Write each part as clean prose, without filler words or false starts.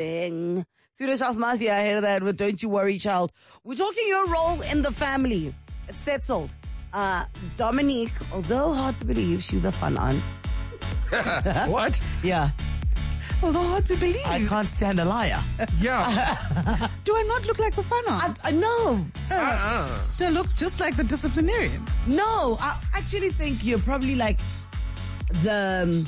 amazing. Swedish House Mafia, I hear that with Don't You Worry Child. We're talking your role in the family. It's settled. Dominique, although hard to believe, she's the fun aunt. What? Yeah. Although hard to believe. I can't stand a liar. Yeah. Do I not look like the fun aunt? I know. Do I look just like the disciplinarian? No, I actually think you're probably like the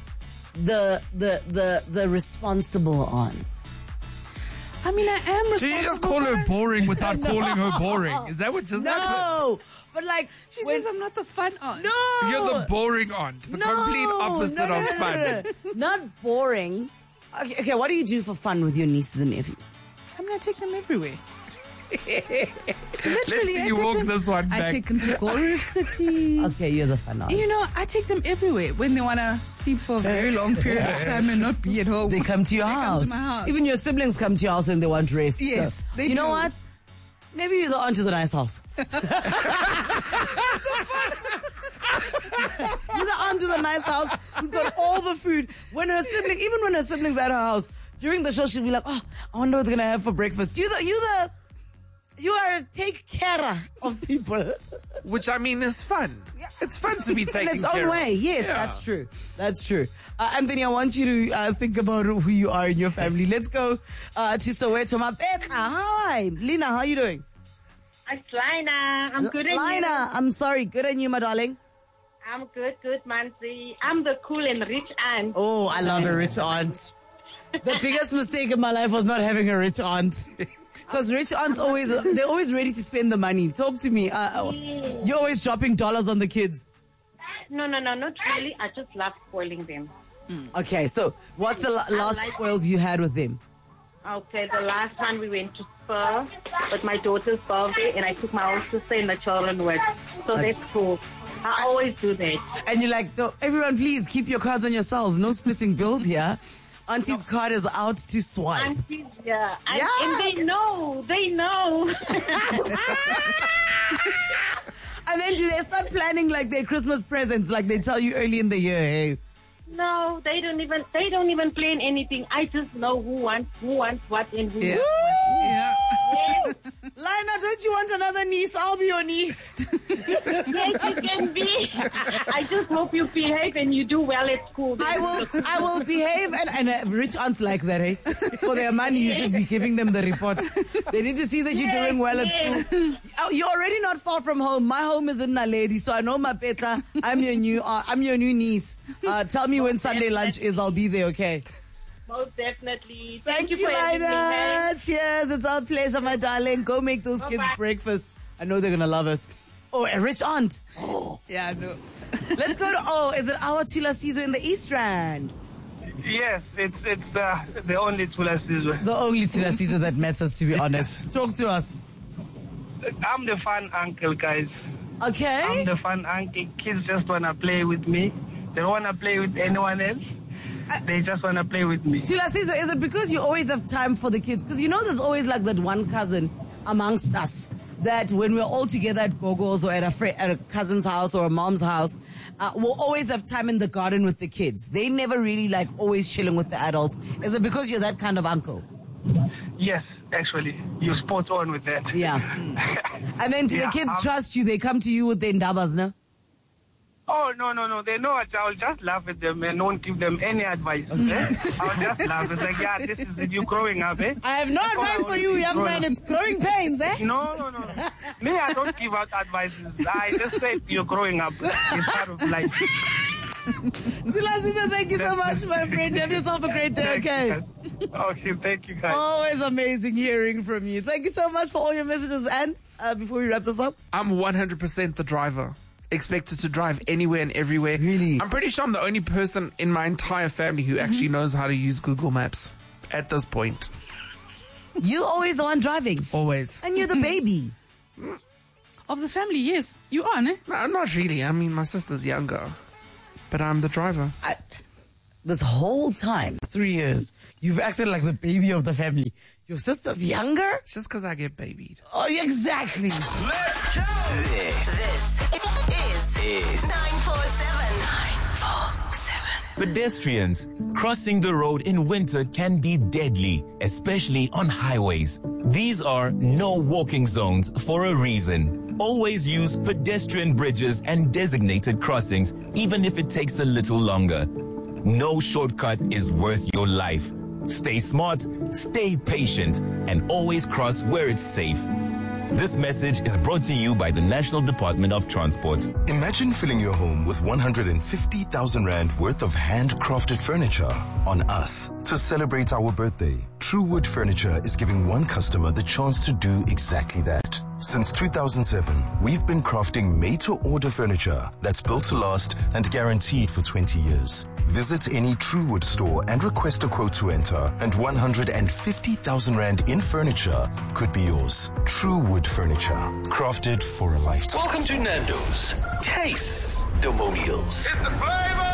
responsible aunt. I mean, I am responsible. So you just call her boring without calling her boring. Is that what just happened? No, but like She says I'm not the fun aunt. no, You're the boring aunt. The complete opposite of fun. Not boring. Okay, what do you do for fun with your nieces and nephews? I mean, I take them everywhere. Let's Literally, see I you take walk them, this one back. I take them to Gold City. Okay, you're the fun aunt. You know, I take them everywhere when they want to sleep for a very long period of time and not be at home. They come to your house. Come to my house. Even your siblings come to your house and they want rest. Yes, So, they you know do. what? Maybe you're the aunt to the nice house. You're the aunt to the nice house who's got all the food. Even when her siblings at her house, during the show, she'll be like, "Oh, I wonder what they're gonna have for breakfast." You are a take care of people. Which I mean is fun. It's fun to be taken In its care own of. way. Yes, Yeah. that's true. That's true. Anthony, I want you to think about who you are in your family. Let's go to Soweto. Mapetla, hi. Lina, how are you doing? It's Lina. I'm good at you. Lina, I'm sorry. Good on you, my darling. I'm good, Mansi. I'm the cool and rich aunt. Oh, I love a rich aunt. The biggest mistake in my life was not having a rich aunt. Because rich aunts they're always ready to spend the money. Talk to me. You're always dropping dollars on the kids. No, not really. I just love spoiling them. Okay, so what's the last spoils you had with them? Okay, the last time we went to Spur with my daughter's birthday and I took my own sister and the children with. So that's cool. I always do that. And you're like, everyone please keep your cards on yourselves. No splitting bills here. Auntie's card is out to swipe. Aunties, yeah. Yeah. And they know. And then do they start planning like their Christmas presents, like they tell you early in the year, hey? No, they don't even plan anything. I just know who wants what and who Yeah. wants what. Yeah. Yes, Lina, don't you want another niece? I'll be your niece. yes, you can be. I just hope you behave and you do well at school. I will behave, and rich aunts like that, hey? For their money, you should be giving them the report. They need to see that you're doing well at school. Oh, you're already not far from home. My home is in Naledi, so I know Mapetla. I'm your new niece. Tell me when Sunday lunch is. I'll be there, okay? Most definitely. Thank you, for having me, Lina. man. Cheers. It's our pleasure, my darling. Go make those kids Bye-bye. breakfast. I know they're going to love us. Oh, a rich aunt. Yeah, no. Let's go to, is it our Tula Sizo in the East Rand? Yes, it's the only Tula Sizwe. The only Tula Sizo that matters, to be honest. Talk to us. I'm the fun uncle, guys. Okay. I'm the fun uncle. Kids just want to play with me. They don't want to play with anyone else. They just want to play with me. Tula Sizo, is it because you always have time for the kids? Because you know there's always like that one cousin amongst us that when we're all together at Gogo's or at a cousin's house or a mom's house, we'll always have time in the garden with the kids. They never really like always chilling with the adults. Is it because you're that kind of uncle? Yes, actually. You're spot on with that. Yeah. And then do the kids trust you? They come to you with their ndabas, no? Oh, no. They know it. I'll just laugh at them and won't give them any advice. Eh? I'll just laugh. It's like, yeah, this is it. You growing up, eh? I have no advice for you, young man. It's growing pains, eh? No. Me, I don't give out advices. I just said you're growing up. It's part of life. Tula Sizo, thank you so much, my friend. Have yourself a great day, okay? Okay, thank you, guys. Always amazing hearing from you. Thank you so much for all your messages. And before we wrap this up, I'm 100% the driver. Expected to drive anywhere and everywhere. Really? I'm pretty sure I'm the only person in my entire family who actually knows how to use Google Maps at this point. you're always the one driving. Always. And you're the baby. Of the family, yes. You are, ne? No, not really. I mean, my sister's younger. But I'm the driver. This whole time, 3 years, you've acted like the baby of the family. Your sister's younger? It's just because I get babied. Oh, exactly. Let's go! This is 947. 947. Pedestrians, crossing the road in winter can be deadly, especially on highways. These are no walking zones for a reason. Always use pedestrian bridges and designated crossings, even if it takes a little longer. No shortcut is worth your life. Stay smart, stay patient, and always cross where it's safe. This message is brought to you by the National Department of Transport. Imagine filling your home with 150,000 Rand worth of handcrafted furniture on us. To celebrate our birthday, Truewood Furniture is giving one customer the chance to do exactly that. Since 2007, we've been crafting made-to-order furniture that's built to last and guaranteed for 20 years. Visit any Truewood store and request a quote to enter, and 150,000 Rand in furniture could be yours. Truewood Furniture, crafted for a lifetime. Welcome to Nando's. Taste Domonials. It's the flavor!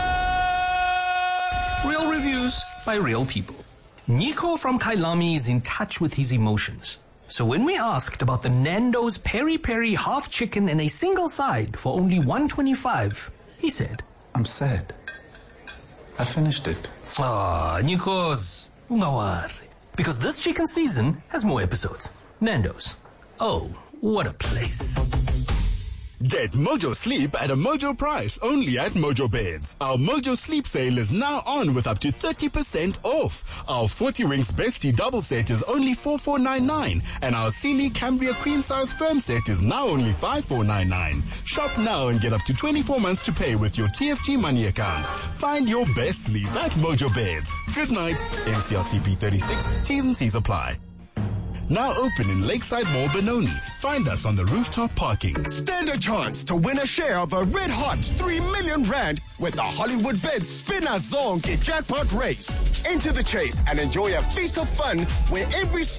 Real reviews by real people. Nico from Kailami is in touch with his emotions. So when we asked about the Nando's Peri Peri half chicken and a single side for only $125, he said, I'm sad. I finished it. Ah, Nikos, ungawari. Because this chicken season has more episodes. Nando's. Oh, what a place. Get Mojo Sleep at a Mojo price only at Mojo Beds. Our Mojo Sleep sale is now on with up to 30% off. Our 40 Rings Bestie double set is only $4,499, and our Sealy Cambria Queen Size Firm set is now only $5,499. Shop now and get up to 24 months to pay with your TFG money account. Find your best sleep at Mojo Beds. Good night. NCRCP 36. T's and C's apply. Now open in Lakeside Mall, Benoni. Find us on the rooftop parking. Stand a chance to win a share of a red-hot 3 million Rand with the Hollywood Bets Spinner Zonke jackpot race. Enter the chase and enjoy a feast of fun where every